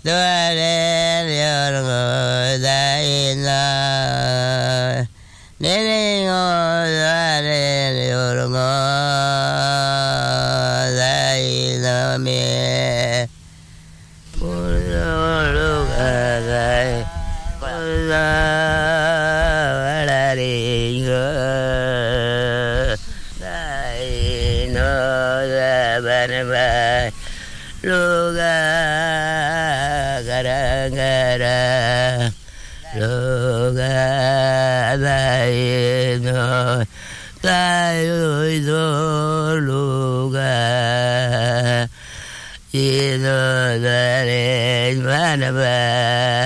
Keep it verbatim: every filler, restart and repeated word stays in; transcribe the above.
Dore yorgo daina Niningo dore yorgo daina me Puruluga dai Puruluga daringo Daino dabanaba Luga gara gara Luga daino daino luga Ino dare manaba